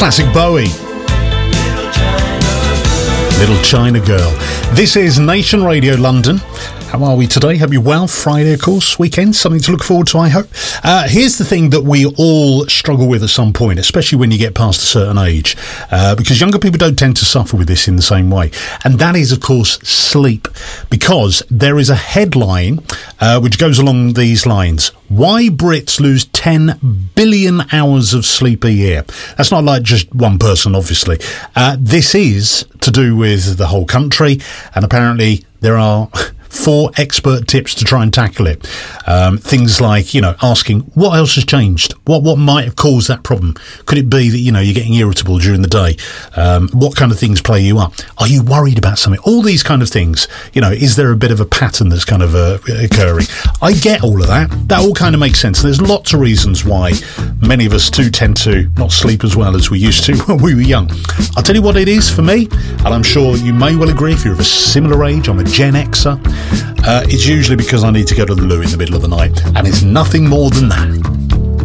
Classic Bowie. Little China Girl. This is Nation Radio London. How are we today? Hope you're well. Friday, of course, weekend, something to look forward to, I hope. Here's the thing that we all struggle with at some point, especially when you get past a certain age, because younger people don't tend to suffer with this in the same way. And that is, of course, sleep, because there is a headline which goes along these lines. Why Brits lose 10 billion hours of sleep a year. That's not like just one person, obviously. This is to do with the whole country, and apparently there are 4 expert tips to try and tackle it. Things like, asking what else has changed? What might have caused that problem? Could it be that, you're getting irritable during the day? What kind of things play you up? Are you worried about something? All these kind of things. Is there a bit of a pattern that's kind of occurring? I get all of that. That all kind of makes sense. There's lots of reasons why many of us do tend to not sleep as well as we used to when we were young. I'll tell you what it is for me, and I'm sure you may well agree if you're of a similar age. I'm a Gen Xer. It's usually because I need to go to the loo in the middle of the night, and it's nothing more than that.